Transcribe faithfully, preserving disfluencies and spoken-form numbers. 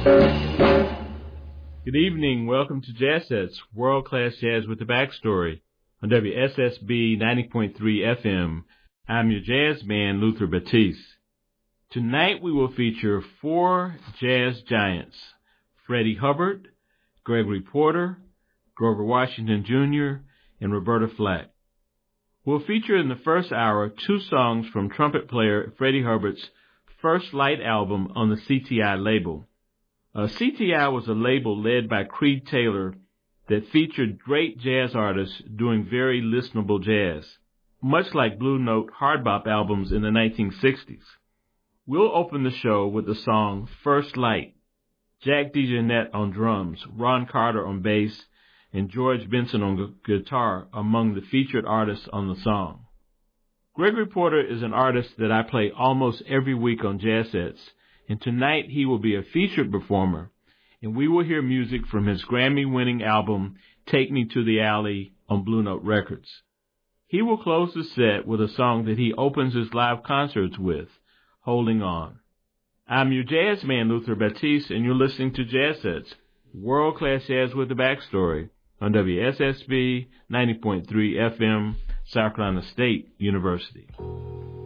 Good evening. Welcome to Jazz Sets, world-class jazz with the backstory on W S S B ninety point three F M. I'm your jazz man, Luther Batiste. Tonight we will feature four jazz giants, Freddie Hubbard, Gregory Porter, Grover Washington Junior, and Roberta Flack. We'll feature in the first hour two songs from trumpet player Freddie Hubbard's First Light album on the C T I label. Uh, C T I was a label led by Creed Taylor that featured great jazz artists doing very listenable jazz, much like Blue Note hard bop albums in the nineteen sixties. We'll open the show with the song First Light. Jack DeJohnette on drums, Ron Carter on bass, and George Benson on gu- guitar among the featured artists on the song. Gregory Porter is an artist that I play almost every week on Jazz Sets, and tonight he will be a featured performer, and we will hear music from his Grammy-winning album, Take Me to the Alley, on Blue Note Records. He will close the set with a song that he opens his live concerts with, Holding On. I'm your jazz man, Luther Batiste, and you're listening to Jazz Sets, world-class jazz with the backstory, on W S S B ninety point three F M, South Carolina State University.